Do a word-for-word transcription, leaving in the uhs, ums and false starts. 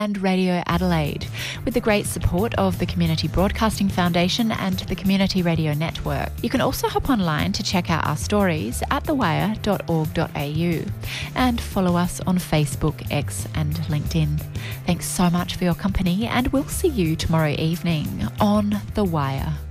and Radio Adelaide, with the great support of the Community Broadcasting Foundation and the Community Radio Network. You can also hop online to check out our stories at the wire dot org dot a u and follow us on Facebook, X and LinkedIn. Thanks so much for your company, and we'll see you tomorrow evening on The Wire.